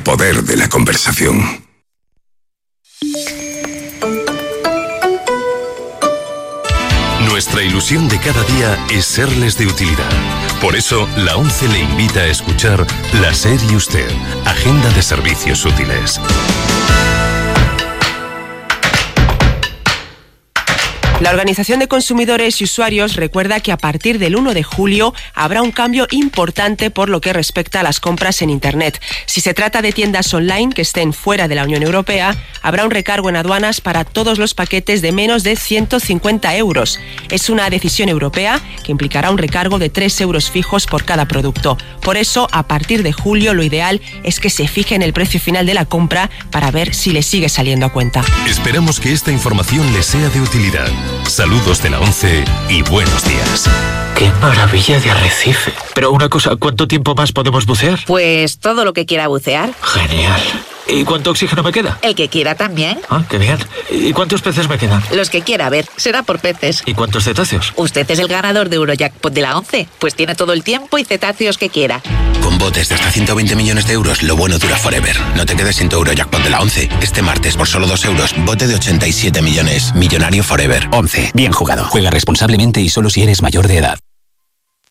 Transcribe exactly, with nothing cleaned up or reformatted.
poder de la conversación. Nuestra ilusión de cada día es serles de utilidad. Por eso, la ONCE le invita a escuchar La SER y Usted, Agenda de Servicios Útiles. La Organización de Consumidores y Usuarios recuerda que a partir del uno de julio habrá un cambio importante por lo que respecta a las compras en Internet. Si se trata de tiendas online que estén fuera de la Unión Europea, habrá un recargo en aduanas para todos los paquetes de menos de ciento cincuenta euros. Es una decisión europea que implicará un recargo de tres euros fijos por cada producto. Por eso, a partir de julio, lo ideal es que se fije en el precio final de la compra para ver si le sigue saliendo a cuenta. Esperamos que esta información les sea de utilidad. Saludos de la ONCE y buenos días. ¡Qué maravilla de arrecife! Pero una cosa, ¿cuánto tiempo más podemos bucear? Pues todo lo que quiera bucear. Genial. ¿Y cuánto oxígeno me queda? El que quiera también. Ah, qué bien. ¿Y cuántos peces me quedan? Los que quiera, a ver, será por peces. ¿Y cuántos cetáceos? Usted es el ganador de Eurojackpot de la ONCE, pues tiene todo el tiempo y cetáceos que quiera. Con botes de hasta ciento veinte millones de euros, lo bueno dura forever. No te quedes sin tu Eurojackpot de la ONCE. Este martes, por solo dos euros, bote de ochenta y siete millones. Millonario forever. ONCE. Bien jugado. Juega responsablemente y solo si eres mayor de edad.